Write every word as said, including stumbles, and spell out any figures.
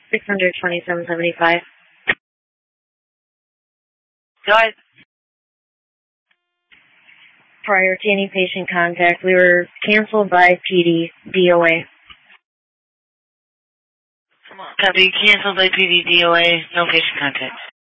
six hundred twenty-seven seventy-five. Go ahead. Prior to any patient contact, we were canceled by P D, D O A. Copy, canceled by P D, D O A, no patient contact.